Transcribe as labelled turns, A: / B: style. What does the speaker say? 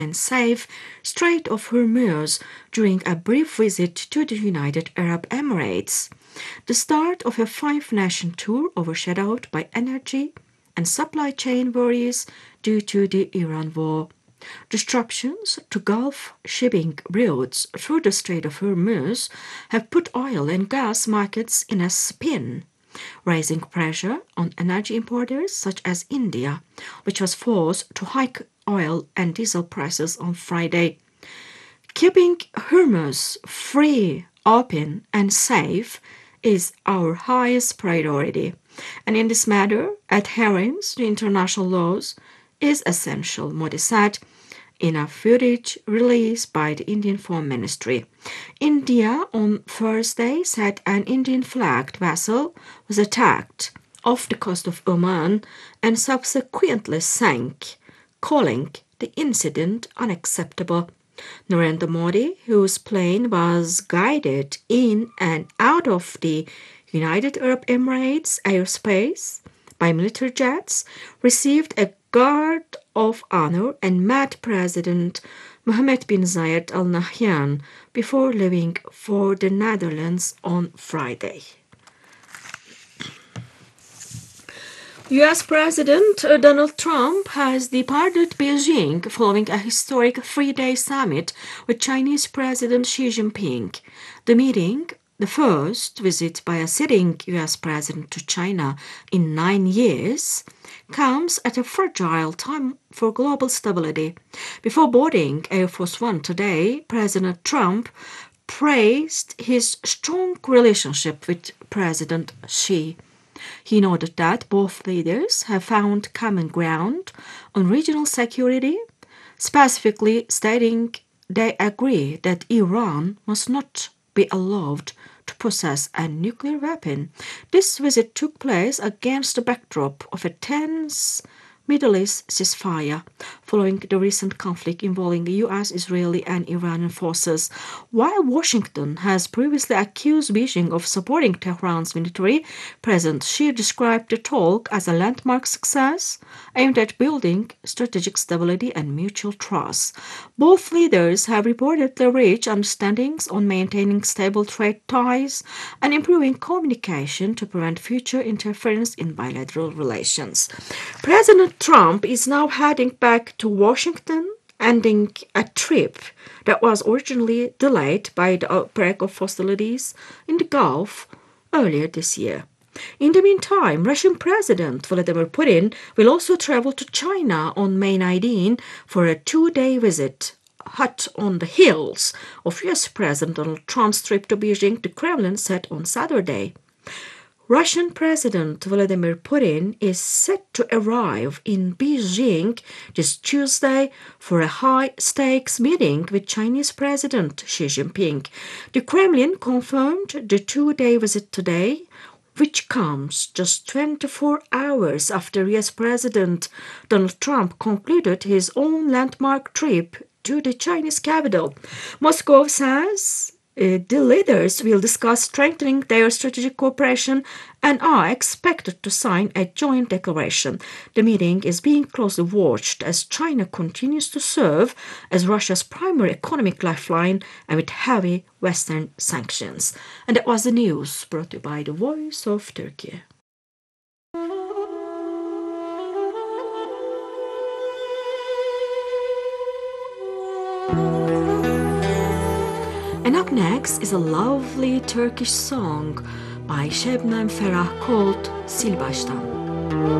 A: and safe Strait of Hormuz during a brief visit to the United Arab Emirates, the start of a five-nation tour overshadowed by energy and supply chain worries due to the Iran war. Disruptions to Gulf shipping routes through the Strait of Hormuz have put oil and gas markets in a spin, raising pressure on energy importers such as India, which was forced to hike oil and diesel prices on Friday. Keeping Hormuz free, open, and safe is our highest priority, and in this matter, adherence to international laws is essential, Modi said in a footage released by the Indian Foreign Ministry. India on Thursday said an Indian-flagged vessel was attacked off the coast of Oman and subsequently sank, calling the incident unacceptable. Narendra Modi, whose plane was guided in and out of the United Arab Emirates airspace by military jets, received a guard of honor and met President Mohammed bin Zayed Al Nahyan before leaving for the Netherlands on Friday. US President Donald Trump has departed Beijing following a historic three-day summit with Chinese President Xi Jinping. The meeting, the first visit by a sitting US president to China in 9 years, comes at a fragile time for global stability. Before boarding Air Force One today, President Trump praised his strong relationship with President Xi. He noted that both leaders have found common ground on regional security, specifically stating they agree that Iran must not be allowed to possess a nuclear weapon. This visit took place against the backdrop of a tense Middle East ceasefire following the recent conflict involving US, Israeli, and Iranian forces. While Washington has previously accused Beijing of supporting Tehran's military, President Xi described the talk as a landmark success aimed at building strategic stability and mutual trust. Both leaders have reportedly reached understandings on maintaining stable trade ties and improving communication to prevent future interference in bilateral relations. President Trump is now heading back to Washington, ending a trip that was originally delayed by the outbreak of hostilities in the Gulf earlier this year. In the meantime, Russian President Vladimir Putin will also travel to China on May 19 for a two-day visit, hot on the heels of US President Donald Trump's trip to Beijing, the Kremlin said on Saturday. Russian President Vladimir Putin is set to arrive in Beijing this Tuesday for a high-stakes meeting with Chinese President Xi Jinping. The Kremlin confirmed the two-day visit today, which comes just 24 hours after US President Donald Trump concluded his own landmark trip to the Chinese capital. Moscow says the leaders will discuss strengthening their strategic cooperation and are expected to sign a joint declaration. The meeting is being closely watched as China continues to serve as Russia's primary economic lifeline amid heavy Western sanctions. And that was the news brought to you by the Voice of Turkey. And up next is a lovely Turkish song by Şebnem Ferah called Sil Baştan.